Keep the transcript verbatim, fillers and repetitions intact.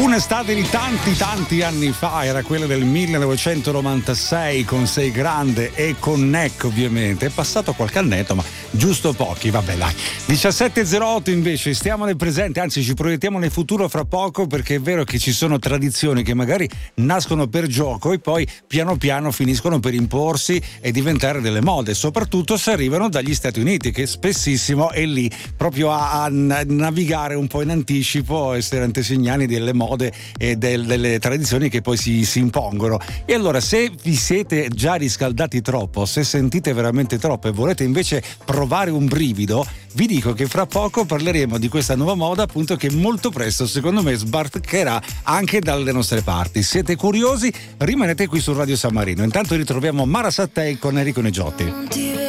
Un'estate di tanti tanti anni fa, era quella del millenovecentonovantasei, con Sei Grande e con Neck ovviamente. È passato qualche annetto, ma giusto pochi, vabbè dai. diciassette e zero otto invece, stiamo nel presente, anzi ci proiettiamo nel futuro fra poco, perché è vero che ci sono tradizioni che magari nascono per gioco e poi piano piano finiscono per imporsi e diventare delle mode, soprattutto se arrivano dagli Stati Uniti, che spessissimo è lì proprio a, a navigare un po' in anticipo, essere antesignani delle mode e del, delle tradizioni che poi si, si impongono. E allora, se vi siete già riscaldati troppo, se sentite veramente troppo e volete invece provare un brivido, vi dico che fra poco parleremo di questa nuova moda, appunto, che molto presto secondo me sbarcherà anche dalle nostre parti. Siete curiosi? Rimanete qui su Radio San Marino. Intanto ritroviamo Mara Sattei con Enrico Neggiotti.